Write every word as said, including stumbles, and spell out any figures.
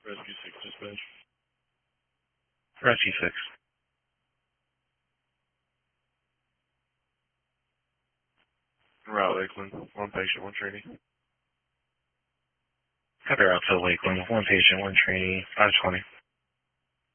Rescue six dispatch. Rescue six. Route Lakeland. One patient, one trainee. Copy route to Lakeland. One patient, one trainee. five twenty.